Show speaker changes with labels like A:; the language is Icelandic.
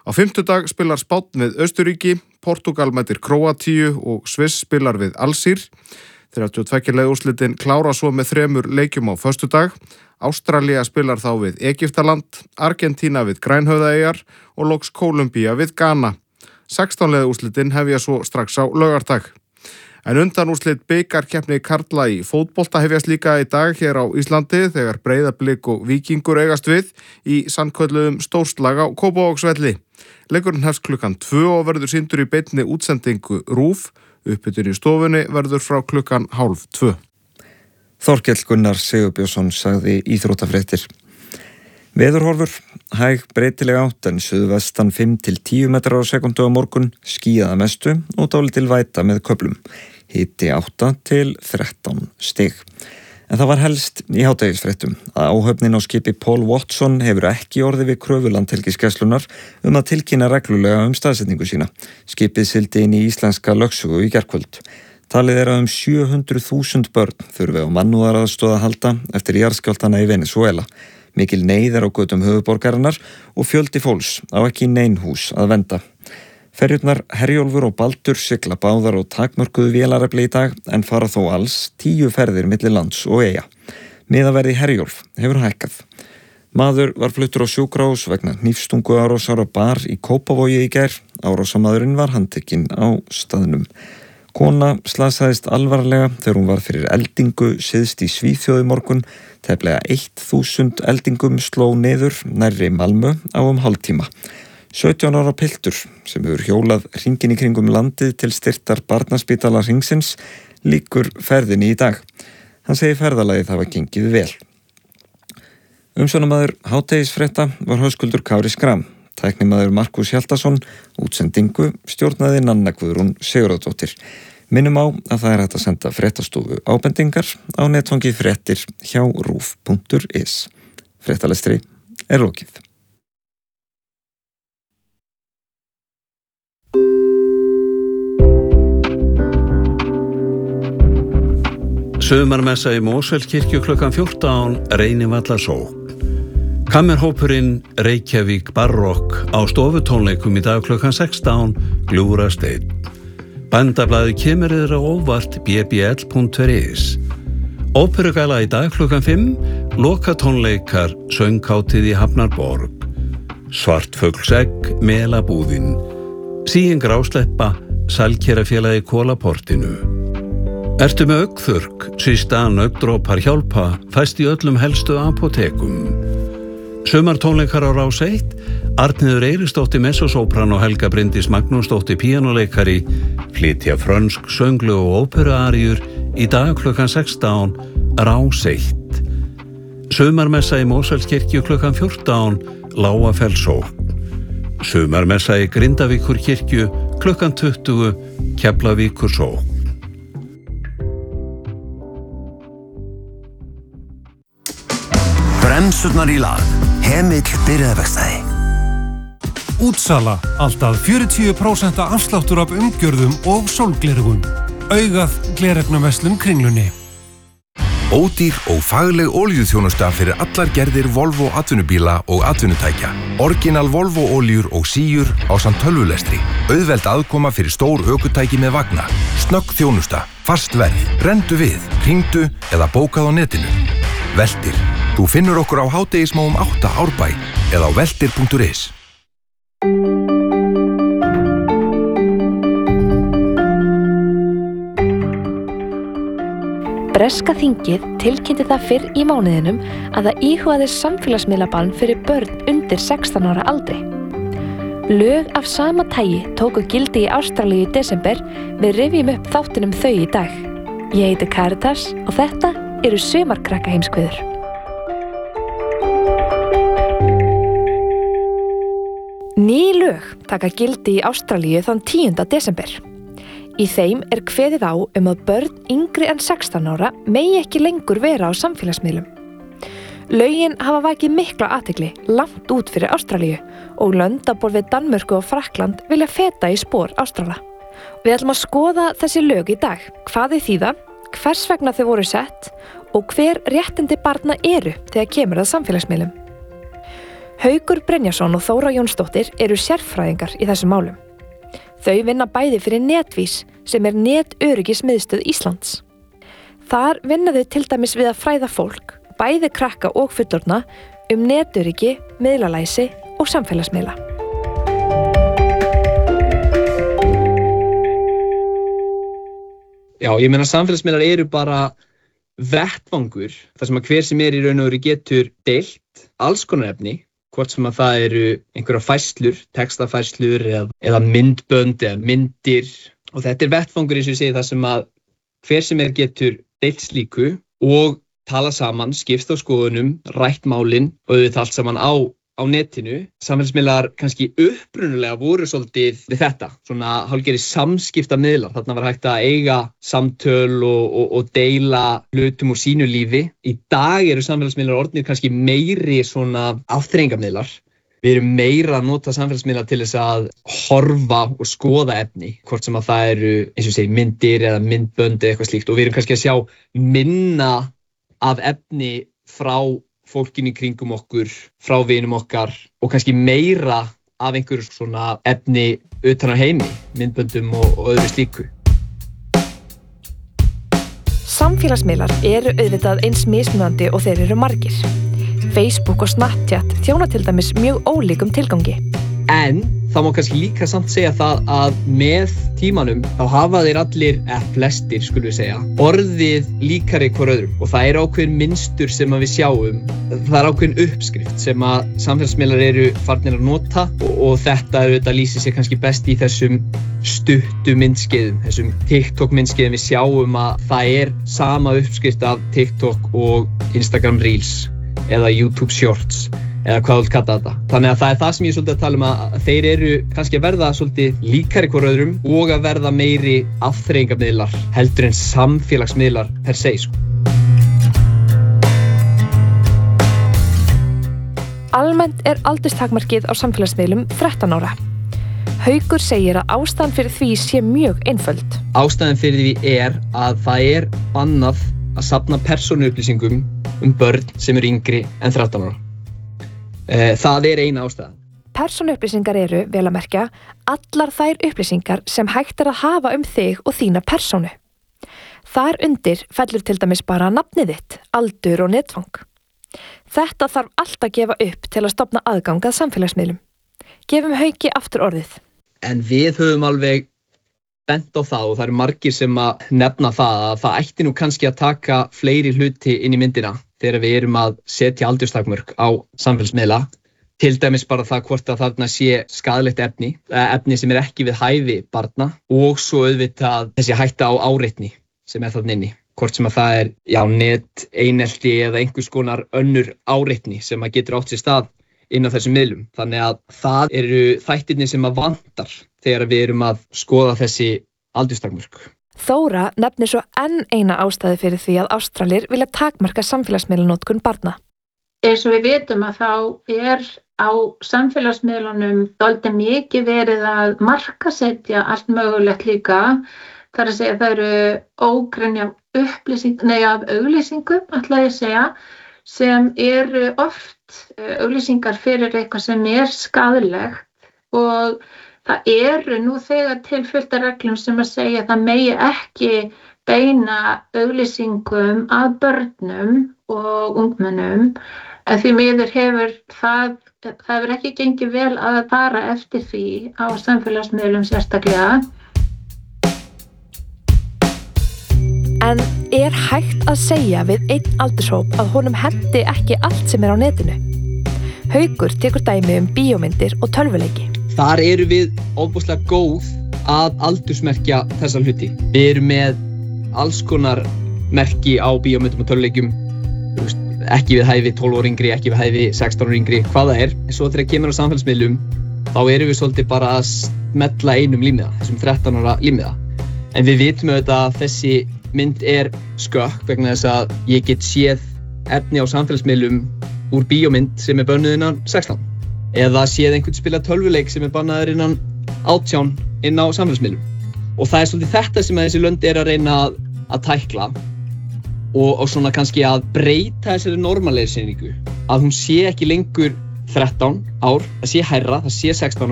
A: Á fimmtudag spilar Spánn við Austurríki, Portúgal mætir Króatíu og Sviss spilar við Alsír. 32 liða úrslitin klára svo með 3 leikjum á föstudag. Ástralía spilar þá við Egyptaland, Argentína við Grænhöfðaeyjar og loks Kólumbía við Ghana. 16 liða úrslitin hefja svo strax á laugardag. En undanúrslit bikarkeppni karla í fótbolta hefjast líka í dag hér á Íslandi þegar Breiðablik og Víkingur eigast við í sannkölluðum stórslag á Kópavogsvelli. Leikurinn hefst klukkan 2 og verður sýndur í beinni útsendingu RÚV. Upphitun í stofunni verður frá klukkan 1:30.
B: Þorkell Gunnar Sigurbjörnsson sagði íþróttafréttir. Veðurhorfur, hæg breytileg átt en suðvestan 5 til 10 metrar á sekúndu á morgun, skýjað að mestu og dálítil væta með köflum. Hiti 8 til 13 stig. En það var helst í hádegisfréttum að áhöfnin á skipi Paul Watson hefur ekki orðið við kröfu Landhelgisgæslunnar að tilkynna reglulega staðsetningu sína. Skipið sigldi inn í íslenska lögsögu í gærkvöld. Talið að 700.000 börn þurfi á mannúðaraðstoð að halda eftir jarðskjálftana í Venesúela. Mikil neyð á götum höfuðborgarinnar og fjöldi fólks á ekki nein hús að venda. Ferjurnar Herjólfur og Baldur sigla báðar og takmörkuðu vélarefli í dag en fara þó alls 10 ferðir milli lands og eyja. Miðaverð í Herjólf hefur hækkað. Maður var fluttur á sjúkrahús vegna hnífstunguárásar á bar í Kópavogi í gær. Árásarmaðurinn var handtekinn á staðnum. Kona slasaðist alvarlega þegar hún var fyrir eldingu syðst í Svíþjóð í morgun. Tæplega 1000 eldingum sló niður nærri Malmö á hálftíma. 17 ára piltur sem hefur hjólað hringinn í kringum landið til styrktar barnaspítala hringsins lýkur ferðinni í dag. Hann segir ferðalagið hafa gengið vel. Umsjónamaður hádegisfrétta var Höskuldur Kári Schram. Tæknimaður Markus Hjaltason, útsendingu stjórnaði Nanna Guðrún Sigurðardóttir. Minnum á að það hægt að senda fréttastofu ábendingar á netfangi fréttir hjá ruf.is. Fréttalestri lokið.
C: Sumarmessa í Mosfellskirkju klukkan 14, Reynivallasókn. Kammerhópurinn Reykjavík Barokk á stofutónleikum í dag klukkan 16, Gljúfrasteinn. Bændablaðið kemur yfir á óvart bbl.is. Óperugala í dag klukkan 5, lokatónleikar sönghátíð í Hafnarborg. Svartfuglsegg, Melabúðin. Síin grásleppa, Sælkerafélagi Kólaportinu. Ertu með augnþurrk, Systan augndropar hjálpa, fæst í öllum helstu apótekum. Sumartónleikar á Rás 1, Arnheiður Eiríksdóttir messosópran og Helga Bryndís Magnúsdóttir píanóleikari flytja frönsk sönglu og óperuaríur í dag klukkan 16, Rás 1. Sumarmessa í Mosfellskirkju klukkan 14, Lágafellssókn. Sumarmessa í Grindavíkurkirkju klukkan 20, Keflavíkursókn.
D: Bremsurnar í lag. Hemill byrjaðverkstæði.
E: Útsala. Alltaf 40% afsláttur af umgjörðum og sólglerugum. Augað gleraugnverslun Kringlunni.
D: Ódýr og fagleg olíuþjónusta fyrir allar gerðir Volvo atvinnubíla og atvinnutækja. Orginal Volvo oljur og síur ásamt tölvulestri. Auðveld aðkoma fyrir stór ökutæki með vagna. Snögg þjónusta, fast verð, renndu við, hringdu eða bókað á netinu. Veltir. Þú finnur okkur á hádegismóum 8 Árbæ eða á veltir.is.
F: Breska þingið tilkynnti það fyrr í mánuðinum að það íhugaði samfélagsmiðlabann fyrir börn undir 16 ára aldri. Lög af sama tagi tóku gildi í Ástralíu í desember. Við rifjum upp þáttunum þau í dag. Ég heiti Karitas og þetta eru sumarkrakkaheimskviður. Ný lög taka gildi í Ástralíu þann 10. desember. Í þeim kveðið á að börn yngri en 16 ára megi ekki lengur vera á samfélagsmiðlum. Lögin hafa vakið mikla athygli langt út fyrir Ástralíu og lönd á borð við Danmörku og Frakkland vilja feta í spor Ástrala. Við ætlum að skoða þessi lög í dag, hvað þau þýða, hvers vegna þau voru sett og hver réttindi barna eru þegar kemur að samfélagsmiðlum. Haukur Brynjarsson og Þóra Jónsdóttir eru sérfræðingar í þessum málum. Þau vinna bæði fyrir Netvís sem netöryggismiðstöð Íslands. Þar vinna þau til dæmis við að fræða fólk, bæði krakka og fullorðna, netöryggi, miðlalæsi og samfélagsmiðla.
G: Já, ég meina samfélagsmiðlar eru bara vettvangur þar sem að hver sem í raun og veru getur deilt alls konar efni, hvort sem að það eru einhverjar færslur, textafærslur eða myndbönd eða myndir, og þetta vettvangur eins og ég segi það sem að hver sem getur deilt slíku og tala saman, skipst á skoðunum, rætt málin og auðvitað allt saman á netinu. Samfélagsmiðlar kannski upprunalega voru svolítið við þetta, svona hálfgerðir samskiptamiðlar. Þarna var hægt að eiga samtöl og deila hlutum úr sínu lífi. Í dag eru samfélagsmiðlar orðnir kannski meiri svona afþreyingarmiðlar. Við erum meira að nota samfélagsmiðla til þess að horfa og skoða efni, hvort sem að það eru, eins og segi, myndir eða myndbönd eða eitthvað slíkt, og við erum kannski að sjá minna af efni frá fólkinu í kringum okkur, frá vinum okkar og kannski meira af einhverju svona efni utan á heimi, myndböndum og öðru slíku.
F: Samfélagsmiðlar eru auðvitað eins mismunandi og þeir eru margir. Facebook og Snapchat þjóna til dæmis mjög ólíkum tilgangi.
G: En það má kannski líka samt segja það að með tímanum þá hafa þeir allir, flestir skulum við segja, orðið líkari hver öðrum, og það ákveðin mynstur sem að við sjáum, það ákveðin uppskrift sem að samfélagsmiðlar eru farnir að nota og þetta lýsir sér kannski best í þessum stuttu myndskeiðum, þessum TikTok myndskeiðum. Við sjáum að það sama uppskrift af TikTok og Instagram Reels eða YouTube Shorts eða hvað þú vilt kalla þetta. Þannig að það það sem ég svolítið að tala að þeir eru kannski að verða svolítið líkari hver öðrum og að verða meiri afþreyingarmiðlar heldur en samfélagsmiðlar per se.
F: Almennt aldurstakmarkið á samfélagsmiðlum 13 ára. Haukur segir að ástæðan fyrir því sé mjög einföld.
G: Ástæðan fyrir því að það bannað að safna persónuupplýsingum börn sem eru yngri en 13 ára. Það eina ástæðan.
F: Persónuupplýsingar eru, vel að merkja, allar þær upplýsingar sem hægt að hafa þig og þína persónu. Þar undir fellur til dæmis bara nafnið þitt, aldur og netfang. Þetta þarf allt að gefa upp til að stofna aðgang að samfélagsmiðlum. Gefum Hauki aftur orðið.
G: En við höfum alveg bent á það og það eru margir sem að nefna það að það ætti nú kannski að taka fleiri hluti inn í myndina þegar við erum að setja aldurstakmörk á samfélagsmiðla. Til dæmis bara það hvort að þarna sé skaðlegt efni sem ekki við hæfi barna, og svo auðvitað þessi hætta á áreitni sem þarna inni. Hvort sem að það net, einelti eða einhvers konar önnur áreitni sem að getur átt sér stað inn á þessum miðlum. Þannig að það eru þættirnir sem að vantar þegar við erum að skoða þessi aldurstakmörk.
F: Þóra nefnir svo enn eina ástæðu fyrir því að Ástralir vilja takmarka samfélagsmiðlanotkun barna.
H: Eins og við vitum að þá á samfélagsmiðlunum dálítið mikið verið að markasetja allt mögulegt líka. Það að segja það eru ógrynja af auglýsingum, ætla ég að segja, sem eru oft auglýsingar fyrir eitthvað sem skaðlegt, og það eru nú þegar til fullt af reglum sem að segja að það megi ekki beina auglýsingum að börnum og ungmennum, en því miður hefur það hefur ekki gengið vel að fara eftir því á samfélagsmiðlum sérstaklega.
F: En hægt að segja við einn aldurshóp að honum hendi ekki allt sem á netinu? Haukur tekur dæmi bíómyndir og tölvuleiki.
G: Þar eru við ofboðslega góð að aldursmerkja þessa hluti. Við erum með alls konar merki á bíómyndum og tölvuleikjum, ekki við hæfi 12 ára yngri, ekki við hæfi 16 ára yngri, hvað það En svo þegar kemur á samfélagsmiðlum, þá erum við svolítið bara að smetla einum límiða, þessum 13 ára límiða. En við vitum auðvitað að þessi mynd skökk vegna þess að ég get séð efni á samfélagsmiðlum úr bíómynd sem bönnuð innan 16. Eða séð einhvern spila tölvuleik sem bannaður innan 18 inn á samfélagsmiðlum. Og það svolítið þetta sem þessi lönd að reyna að tækla og svona kannski að breyta þessari normalíseringu. Að hún sé ekki lengur 13 ár, það sé hærra, það sé 16